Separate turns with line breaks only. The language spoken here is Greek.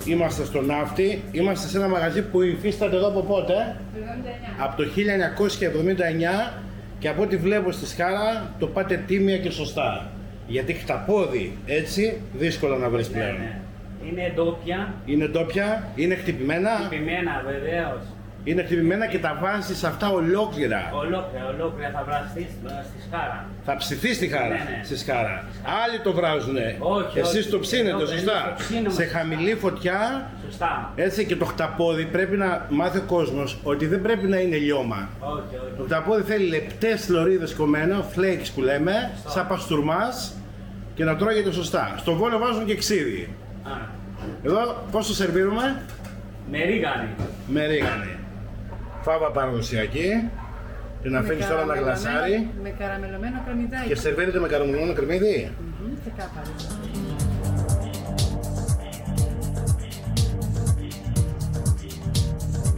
Είμαστε στο Ναύτη, είμαστε σε ένα μαγαζί που υφίσταται εδώ από πότε? Από το 1979 και από ό,τι βλέπω στη Σκάρα το πάτε τίμια και σωστά. Γιατί χταπόδι έτσι δύσκολο να βρεις πλέον.
Ναι. Είναι ντόπια.
Είναι ντόπια, είναι χτυπημένα.
Χτυπημένα βεβαίως.
Είναι χτυπημένα και τα βάζεις αυτά ολόκληρα.
Ολόκληρα θα βραστείς στη Σκάρα.
Θα ψηθείς στη Χάρα,
Ναι.
στη Σκάρα. Άλλοι το βράζουνε.
Όχι,
Εσείς
όχι.
το ψήνετε,
Εδώ
σωστά.
το ψήνουμε.
Σε χαμηλή φωτιά.
Σωστά.
Έτσι, και το χταπόδι πρέπει να μάθει ο κόσμος ότι δεν πρέπει να είναι λιώμα.
Όχι.
Το χταπόδι θέλει λεπτές λωρίδες κομμένο, flakes που λέμε, σαν παστούρμας και να τρώγεται σωστά. Στο Βόλο βάζουν και ξύδι. Εδώ πώς το σερβίρουμε?
Με ρίγανη.
Με ρίγανη. Φάβα παραδοσιακή. Την αφήνεις τώρα να γλασάρει.
Με καραμελωμένο κρεμμυδάκι.
Και σερβίρεται με καραμελωμένο κρεμμύδι.
Και κάπα.